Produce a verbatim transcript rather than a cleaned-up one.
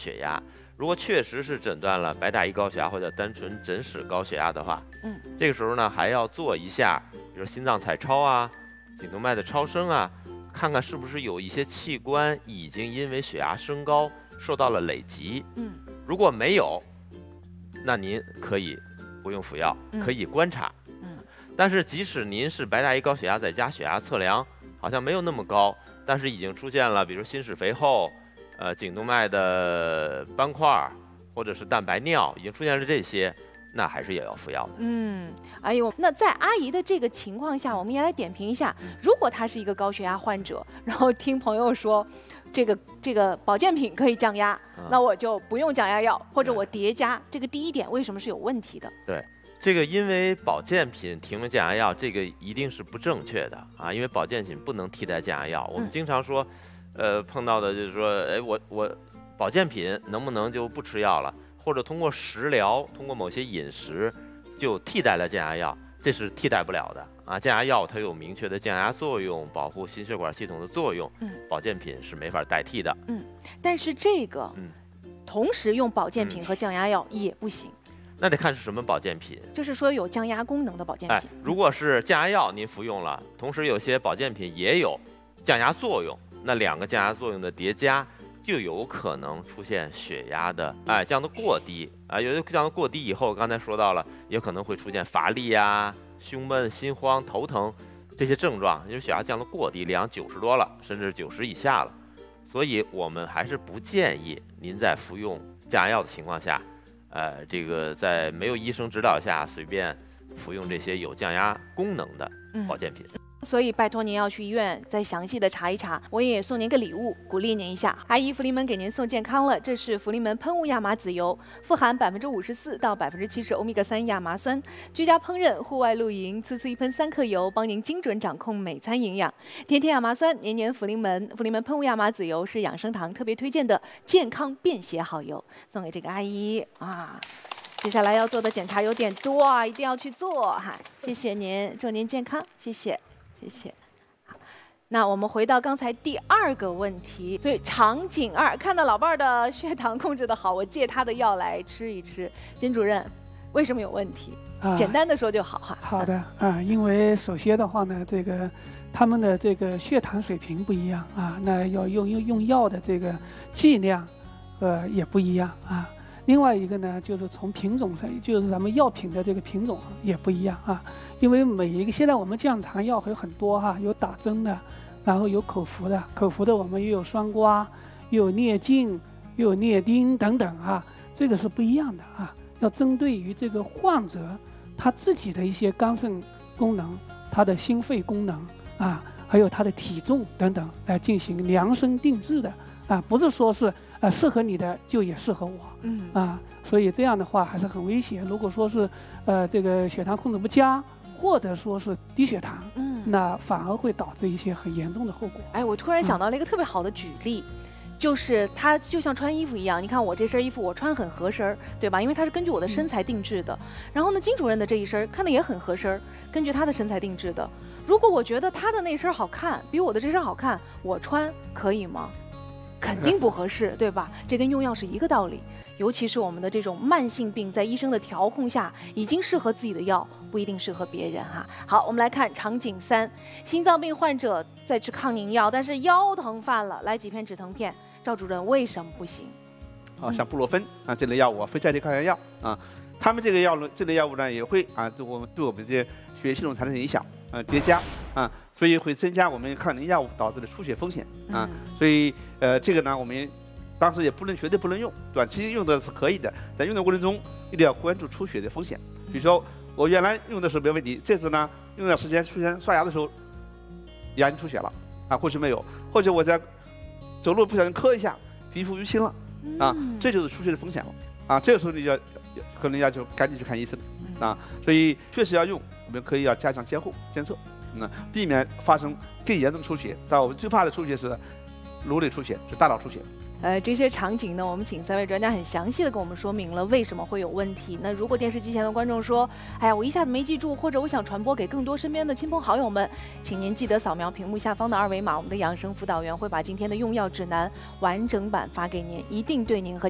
血压。如果确实是诊断了白大衣高血压或者单纯诊室高血压的话， 嗯， 这个时候呢还要做一下，比如心脏彩超啊、颈动脉的超声啊，看看是不是有一些器官已经因为血压升高受到了累及。 嗯， 如果没有，那您可以不用服药，可以观察。 嗯， 但是即使您是白大衣高血压，在家血压测量好像没有那么高，但是已经出现了，比如心室肥厚。呃，颈动脉的斑块或者是蛋白尿已经出现了这些，那还是也要服药的。 嗯，哎呦，那在阿姨的这个情况下，我们也来点评一下，如果她是一个高血压患者，然后听朋友说，这个这个保健品可以降压，嗯、那我就不用降压药，或者我叠加。这个第一点为什么是有问题的？ 对，这个因为保健品停了降压药，这个一定是不正确的啊，因为保健品不能替代降压药。我们经常说。嗯呃，碰到的就是说，哎，我我保健品能不能就不吃药了，或者通过食疗，通过某些饮食就替代了降压药，这是替代不了的啊。降压药它有明确的降压作用，保护心血管系统的作用，嗯，保健品是没法代替的。 嗯，但是这个，嗯，同时用保健品和降压药也不行。嗯、 那得看是什么保健品， 就是说有降压功能的保健品。哎， 如果是降压药您服用了，同时有些保健品也有降压作用。那两个降压作用的叠加，就有可能出现血压的哎降得过低啊，有的降得过低以后，刚才说到了，也可能会出现乏力啊、胸闷、心慌、头疼这些症状，因为血压降得过低，量九十多了，甚至九十以下了，所以我们还是不建议您在服用降压药的情况下，呃，这个在没有医生指导下随便服用这些有降压功能的保健品。嗯， 所以拜托您要去医院再详细的查一查，我也送您个礼物，鼓励您一下。阿姨福临门给您送健康了，这是福临门喷雾亚麻籽油，富含百分之五十四到百分之七十欧米伽三亚麻酸，居家烹饪、户外露营，呲呲一喷三克油，帮您精准掌控每餐营养。天天亚麻酸，年年福临门。福临门喷雾亚麻籽油是养生堂特别推荐的健康便携好油，送给这个阿姨啊。接下来要做的检查有点多啊，一定要去做哈。谢谢您，祝您健康，谢谢。谢谢。好，那我们回到刚才第二个问题，所以场景二，看到老伴儿的血糖控制的好，我借他的药来吃一吃。金主任，为什么有问题？啊、简单的说就好哈。 好的啊，因为首先的话呢，这个他们的这个血糖水平不一样啊，那要用用用药的这个剂量，呃也不一样啊。另外一个呢，就是从品种上，就是咱们药品的这个品种也不一样啊。因为每一个现在我们降糖药有很多哈，有打针的，然后有口服的，口服的我们又有双胍，又有聂镜，又有聂丁等等哈，这个是不一样的啊。要针对于这个患者他自己的一些肝肾功能、他的心肺功能啊，还有他的体重等等来进行量身定制的啊，不是说是呃适合你的就也适合我，嗯啊，所以这样的话还是很危险。如果说是呃这个血糖控制不佳，或者说是低血糖，嗯，那反而会导致一些很严重的后果。 哎，我突然想到了一个特别好的举例。嗯，就是它就像穿衣服一样，你看我这身衣服我穿很合身，对吧？因为它是根据我的身材定制的。然后呢，金主任的这一身看的也很合身，根据他的身材定制的。如果我觉得他的那身好看，比我的这身好看，我穿可以吗？肯定不合适，对吧？这跟用药是一个道理。尤其是我们的这种慢性病，在医生的调控下，已经适合自己的药，不一定适合别人哈。好，我们来看场景三，心脏病患者在吃抗凝药，但是腰疼犯了，来几片止疼片。赵主任，为什么不行？ 啊，像布洛芬啊这类药物，非甾体抗炎药啊，他们这个药呢，这类药物呢也会啊，对我们对我们的血液系统产生影响啊，叠加啊，所以会增加我们抗凝药物导致的出血风险啊。所以呃，这个呢，我们当时也不能绝对不能用，短期用的是可以的，在用的过程中一定要关注出血的风险。比如说我原来用的时候没问题，这次呢用段时间出现刷牙的时候牙龈出血了啊，或是没有，或者我在走路不小心磕一下，皮肤淤青了啊，这就是出血的风险了啊。这个时候你要可能要就赶紧去看医生啊。所以确实要用，我们可以要加强监护监测，那、嗯、避免发生更严重的出血。但我们最怕的出血是颅内出血，是大脑出血。 呃，这些场景呢，我们请三位专家很详细的跟我们说明了为什么会有问题。那如果电视机前的观众说，哎呀，我一下子没记住，或者我想传播给更多身边的亲朋好友们，请您记得扫描屏幕下方的二维码，我们的养生辅导员会把今天的用药指南完整版发给您，一定对您和